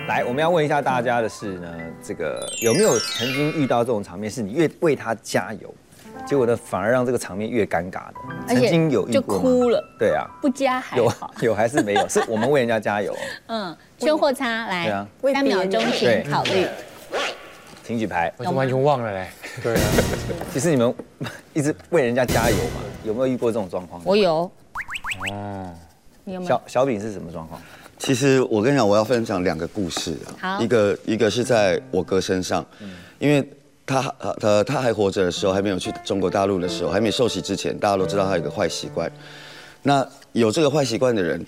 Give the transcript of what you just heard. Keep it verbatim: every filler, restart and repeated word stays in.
来，我们要问一下大家的是呢，这个有没有曾经遇到这种场面，是你越为他加油，结果呢反而让这个场面越尴尬的？曾经有遇就过吗？ 哭了。 对啊， 不加还有好。 有还是没有？是我们为人家加油。 嗯，圈或叉来， 对啊三秒钟请考虑。 请举牌。 我就完全忘了嘞。对啊， 其实你们一直为人家加油嘛，有没有遇过这种状况？ 我有。 哦， 你有没有？ 小小饼是什么状况？ 其实我跟你讲，我要分享两个故事啊。 好一个一个是在我哥身上，因为他呃他还活着的时候，还没有去中国大陆的时候，还没受洗之前，大家都知道他有一个坏习惯。那有这个坏习惯的人，